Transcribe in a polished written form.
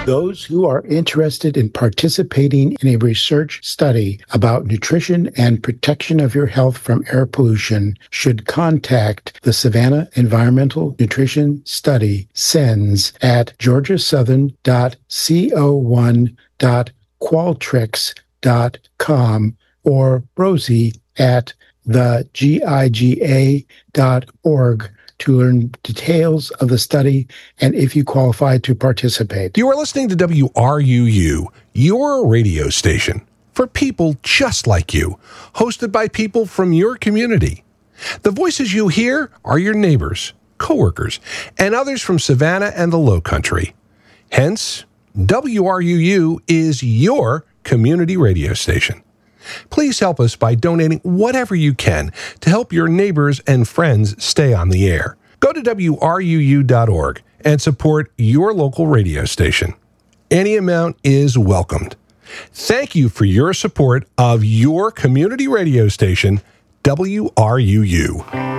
Those who are interested in participating in a research study about nutrition and protection of your health from air pollution should contact the Savannah Environmental Nutrition Study, SENS, at georgiasouthern.co1.qualtrics.com or Rosie at thegiga.org to learn details of the study and if you qualify to participate. You are listening to WRUU, your radio station for people just like you, hosted by people from your community. The voices you hear are your neighbors, coworkers, and others from Savannah and the Lowcountry. Hence, WRUU is your community radio station. Please help us by donating whatever you can to help your neighbors and friends stay on the air. Go to WRUU.org and support your local radio station. Any amount is welcomed. Thank you for your support of your community radio station, WRUU.